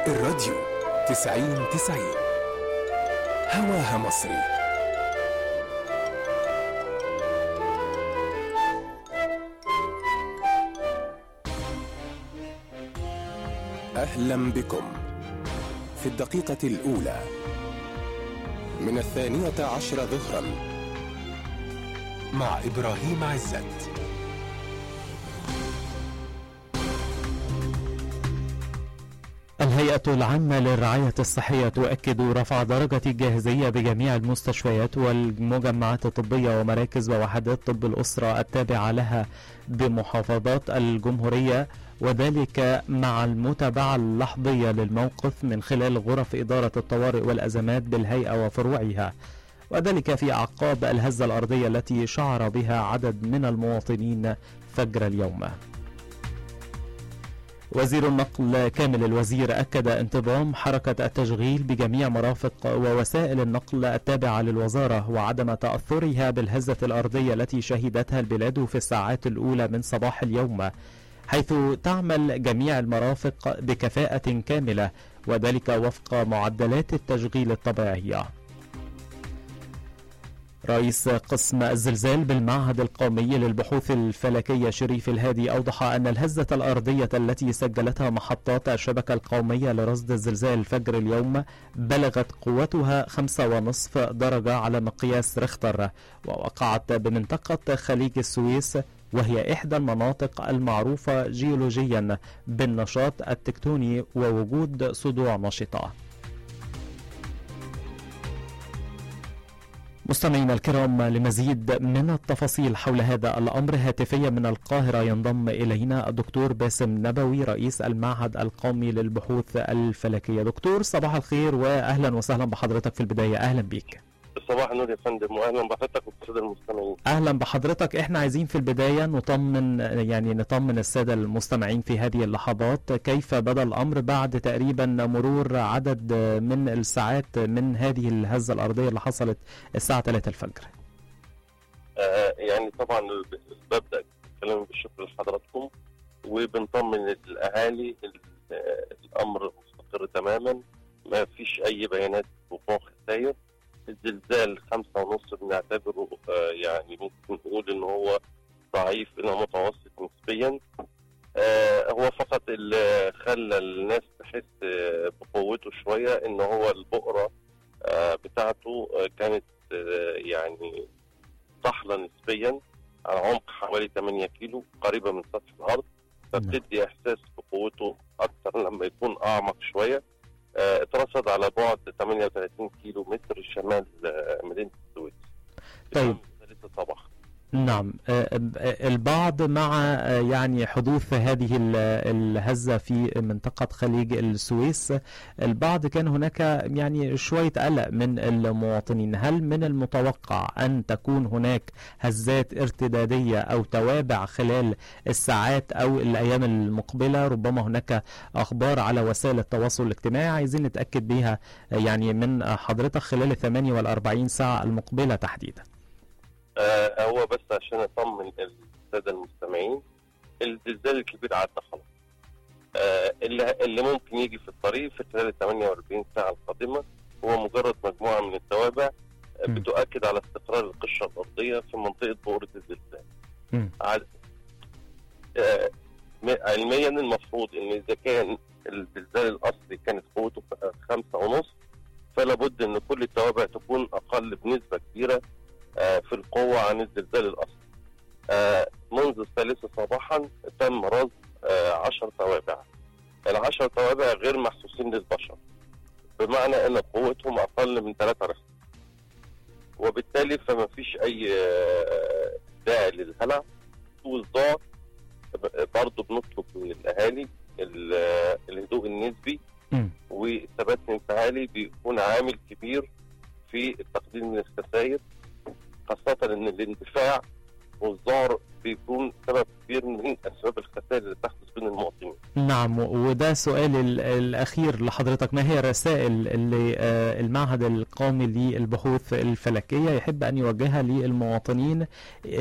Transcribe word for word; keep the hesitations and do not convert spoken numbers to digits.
الراديو تسعين تسعين هواها مصري. أهلا بكم في الدقيقة الأولى من الثانية عشر ظهرا مع إبراهيم عزت. الهيئة العامة للرعاية الصحية تؤكد رفع درجة الجاهزية بجميع المستشفيات والمجمعات الطبية ومراكز ووحدات طب الأسرة التابعة لها بمحافظات الجمهورية، وذلك مع المتابعة اللحظية للموقف من خلال غرف إدارة الطوارئ والأزمات بالهيئة وفروعها، وذلك في أعقاب الهزة الأرضية التي شعر بها عدد من المواطنين فجر اليوم. وزير النقل كامل الوزير أكد انتظام حركة التشغيل بجميع مرافق ووسائل النقل التابعة للوزارة وعدم تأثرها بالهزة الأرضية التي شهدتها البلاد في الساعات الأولى من صباح اليوم، حيث تعمل جميع المرافق بكفاءة كاملة وذلك وفق معدلات التشغيل الطبيعية. رئيس قسم الزلزال بالمعهد القومي للبحوث الفلكية شريف الهادي أوضح أن الهزة الأرضية التي سجلتها محطات الشبكة القومية لرصد الزلزال فجر اليوم بلغت قوتها خمسة ونصف درجة على مقياس ريختر، ووقعت بمنطقة خليج السويس، وهي إحدى المناطق المعروفة جيولوجيا بالنشاط التكتوني ووجود صدوع نشطة. مستمعينا الكرام، لمزيد من التفاصيل حول هذا الأمر هاتفيا من القاهرة ينضم إلينا الدكتور باسم نبوي رئيس المعهد القومي للبحوث الفلكية. دكتور صباح الخير وأهلا وسهلا بحضرتك في البداية. أهلا بيك. صباح النور يا فندم، واهلا بحضرتك والساده المستمعين. اهلا بحضرتك. احنا عايزين في البدايه نطمن يعني نطمن الساده المستمعين في هذه اللحظات، كيف بدا الامر بعد تقريبا مرور عدد من الساعات من هذه الهزه الارضيه اللي حصلت الساعه ثلاثة الفجر؟ آه يعني طبعا ببدا الكلام بالشكر لحضراتكم وبنطمن الاهالي، الامر مستقر تماما، ما فيش اي بيانات وقوع خسائر. الزلزال خمسة ونص بنعتبره آه يعني ممكن نقول ان هو ضعيف الى متوسط نسبيا. آه هو فقط اللي خلى الناس تحس آه بقوته شويه ان هو البؤره آه بتاعته آه كانت آه يعني ضحله نسبيا على عمق حوالي ثمانية كيلو قريبه من سطح الارض، فبتدي احساس بقوته اكثر لما يكون اعمق شويه. آه، اترصد على بعد ثمانية وثلاثين كيلو متر شمال آه، مدينة السويس. طيب. صباح. نعم، البعض مع يعني حدوث هذه الهزة في منطقة خليج السويس، البعض كان هناك يعني شوية قلق من المواطنين. هل من المتوقع أن تكون هناك هزات ارتدادية أو توابع خلال الساعات أو الأيام المقبلة؟ ربما هناك أخبار على وسائل التواصل الاجتماعي عايزين نتأكد بها يعني من حضرتك خلال الثمانية والأربعين ساعة المقبلة تحديدا. آه هو بس عشان اطمن الساده المستمعين، الزلزال الكبير عدى خلاص. آه اللي, اللي ممكن يجي في الطريق في خلال ثمانية وأربعين ساعه القادمه هو مجرد مجموعه من التوابع آه بتؤكد على استقرار القشره الارضيه في منطقه بؤره الزلزال. آه علميا المفروض ان اذا كان الزلزال الاصلي كانت قوته خمسة ونص، فلا بد ان كل التوابع تكون اقل بنسبه كبيره في القوة عن الزلزال الأصلي. منذ الثالثة صباحا تم رصد عشر توابع. العشر توابع غير محسوسين للبشر، بمعنى أن قوتهم أقل من ثلاثة ريختر، وبالتالي فما فيش أي داعي للهلع والذعر. برضه بنطلب من الأهالي الهدوء النسبي والثبات الانفعالي بيكون عامل كبير في التقليل من الخسائر، خاصة ان الاندفاع والذعر بيكون سبب كبير من اسباب الخسائر اللي بتحدث بين المواطنين. نعم، وده سؤال الاخير لحضرتك، ما هي الرسائل اللي المعهد القومي للبحوث الفلكية يحب ان يوجهها للمواطنين